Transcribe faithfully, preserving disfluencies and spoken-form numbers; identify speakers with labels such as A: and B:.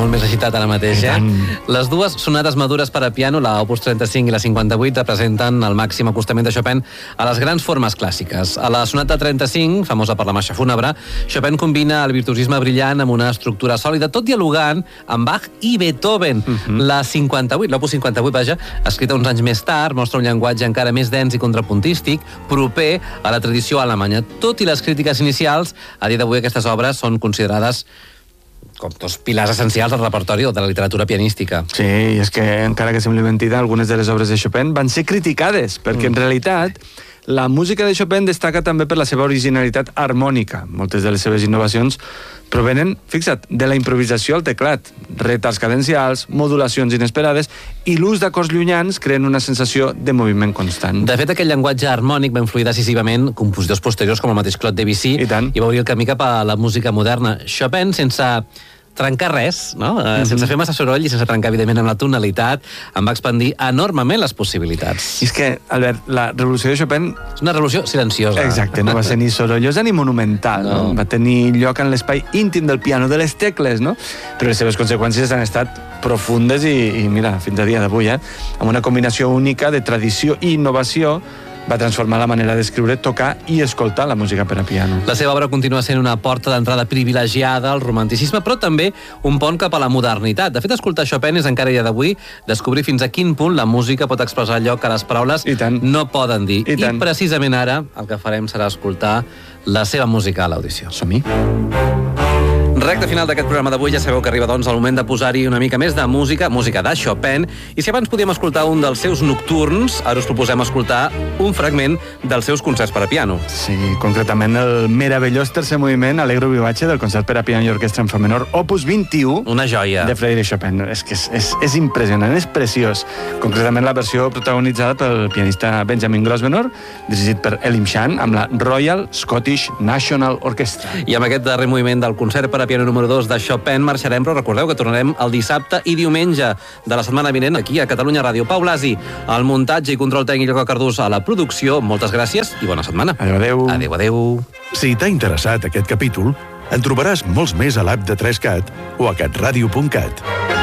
A: molt més agitat ara mateix, eh? Les dues sonates madures per a piano, la opus trenta-cinc i la cinquanta-vuit, representen el màxim acostament de Chopin a les grans formes clàssiques. A la sonata trenta-cinc, famosa per la marxa fúnebre, Chopin combina el virtuosisme brillant amb una estructura sòlida, tot dialogant amb Bach i Beethoven. Uh-huh. La cinquanta-vuit, l'opus cinquanta-vuit, vaja, escrita uns anys més tard, mostra un llenguatge encara més dens i contrapuntístic, proper a la tradició alemanya. Tot i les crítiques inicials, a dia d'avui aquestes obres són considerades com dos pilars essencials del repertori o de la literatura pianística.
B: Sí, i és que, encara que sembli mentida, algunes de les obres de Chopin van ser criticades, perquè mm. en realitat la música de Chopin destaca també per la seva originalitat harmònica. Moltes de les seves innovacions provenen, fixa't, de la improvisació al teclat, retards cadencials, modulacions inesperades i l'ús d'acords llunyans creen una sensació de moviment constant.
A: De fet, aquest llenguatge harmònic va influir decisivament compositors posteriors com el mateix Claude Debussy i, i va obrir el camí cap a la música moderna. Chopin, sense trencar res, no? Mm-hmm. Sense fer massa soroll i sense trencar, evidentment, amb la tonalitat, en va expandir enormement les possibilitats.
B: I és que, Albert, la revolució de Chopin...
A: És una revolució silenciosa.
B: Exacte, no va ser ni sorollosa ni monumental, no. no? Va tenir lloc en l'espai íntim del piano, de les tecles, no? Però les seves conseqüències han estat profundes i, i mira, fins a dia d'avui, eh? Amb una combinació única de tradició i innovació, va transformar la manera d'escriure, tocar i escoltar la música per a piano.
A: La seva obra continua sent una porta d'entrada privilegiada al romanticisme, però també un pont cap a la modernitat. De fet, escoltar Chopin és encara dia d'avui descobrir fins a quin punt la música pot expressar allò que les paraules no poden dir. I, I precisament ara el que farem serà escoltar la seva música a l'audició.
B: Som-hi.
A: Recte final d'aquest programa d'avui, ja sabeu que arriba doncs el moment de posar-hi una mica més de música, música de Chopin, i si abans podíem escoltar un dels seus nocturns, ara us proposem escoltar un fragment dels seus concerts per a piano.
B: Sí, concretament el meravellós tercer moviment Allegro vivace del concert per a piano i orquestra en fa menor, opus vint-i-u,
A: una joia,
B: de Frédéric Chopin. És que és, és, és impressionant, és preciós. Concretament la versió protagonitzada pel pianista Benjamin Grosvenor, dirigit per Elim Chan, amb la Royal Scottish National Orchestra.
A: I amb aquest darrer moviment del concert per a piano número dos de Chopin marxarem, però recordeu que tornarem el dissabte i diumenge de la setmana vinent aquí a Catalunya Ràdio. Pau Blasi, al muntatge i control tècnic, Ilka Cardús a la producció. Moltes gràcies i bona setmana.
B: Adéu, adéu.
A: Adéu, adéu.
C: Si t'ha interessat aquest capítol, en trobaràs molts més a l'app de tres cat o a catradio punt cat.